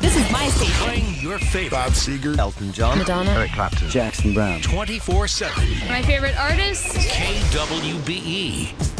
This is my station. Playing your favorite. Bob Seger, Elton John, Madonna, Eric Clapton, Jackson Brown. 24/7. my favorite artist. KWBE.